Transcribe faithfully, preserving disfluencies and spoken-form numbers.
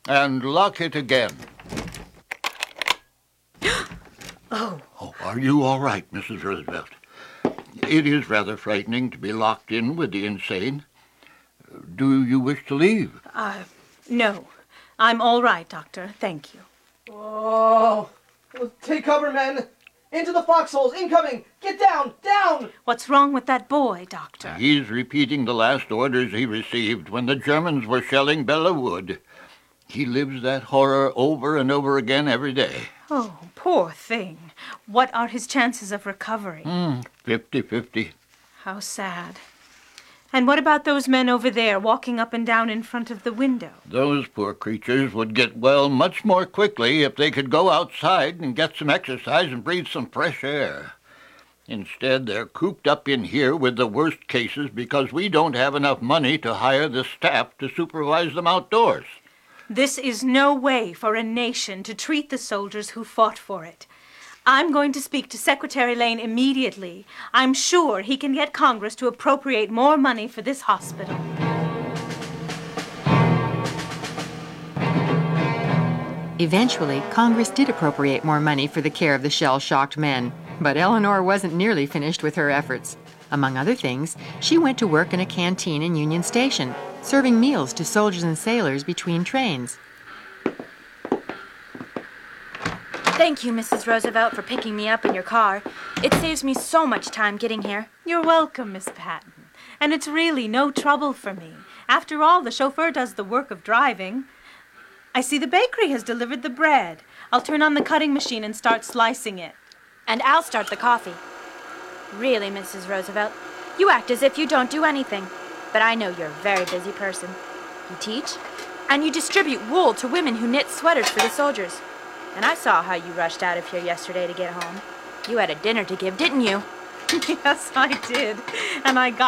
And lock it again. Oh. Oh, are you all right, Missus Roosevelt? It is rather frightening to be locked in with the insane. Do you wish to leave? Uh, no. I'm all right, Doctor. Thank you. Oh, take cover, men. Into the foxholes, incoming! Get down, down! What's wrong with that boy, Doctor? He's repeating the last orders he received when the Germans were shelling Bella Wood. He lives that horror over and over again every day. Oh, poor thing. What are his chances of recovery? Hmm, fifty-fifty. How sad. And what about those men over there walking up and down in front of the window? Those poor creatures would get well much more quickly if they could go outside and get some exercise and breathe some fresh air. Instead, they're cooped up in here with the worst cases because we don't have enough money to hire the staff to supervise them outdoors. This is no way for a nation to treat the soldiers who fought for it. I'm going to speak to Secretary Lane immediately. I'm sure he can get Congress to appropriate more money for this hospital. Eventually, Congress did appropriate more money for the care of the shell-shocked men, but Eleanor wasn't nearly finished with her efforts. Among other things, she went to work in a canteen in Union Station, serving meals to soldiers and sailors between trains. Thank you, Missus Roosevelt, for picking me up in your car. It saves me so much time getting here. You're welcome, Miss Patton. And it's really no trouble for me. After all, the chauffeur does the work of driving. I see the bakery has delivered the bread. I'll turn on the cutting machine and start slicing it. And I'll start the coffee. Really, Missus Roosevelt, you act as if you don't do anything. But I know you're a very busy person. You teach, and you distribute wool to women who knit sweaters for the soldiers. And I saw how you rushed out of here yesterday to get home. You had a dinner to give, didn't you? Yes, I did. And I got